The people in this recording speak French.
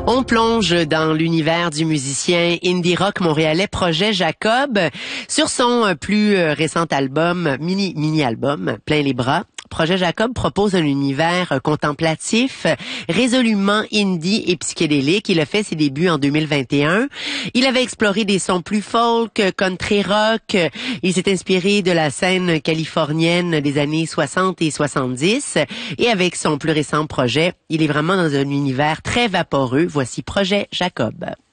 On plonge dans l'univers du musicien indie rock montréalais Projet Jacob. Sur son plus récent album, mini-album, Plein les bras, Projet Jacob propose un univers contemplatif, résolument indie et psychédélique. Il a fait ses débuts en 2021. Il avait exploré des sons plus folk, country rock. Il s'est inspiré de la scène californienne des années 60 et 70. Et avec son plus récent projet, il est vraiment dans un univers très vaporeux. Voici Projet Jacob.